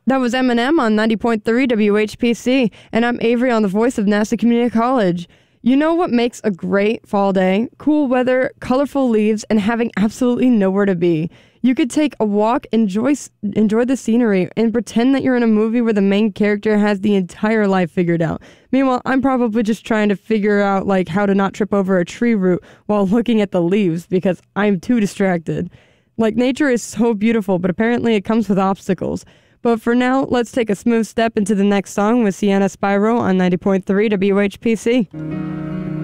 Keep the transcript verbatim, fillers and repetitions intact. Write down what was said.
That was Eminem on ninety point three W H P C, and I'm Avery on the voice of Nassau Community College. You know what makes a great fall day? Cool weather, colorful leaves, and having absolutely nowhere to be. You could take a walk, enjoy enjoy the scenery, and pretend that you're in a movie where the main character has the entire life figured out. Meanwhile, I'm probably just trying to figure out like how to not trip over a tree root while looking at the leaves because I'm too distracted. Like, nature is so beautiful, but apparently it comes with obstacles. But for now, let's take a smooth step into the next song with Sienna Spyro on ninety point three W H P C.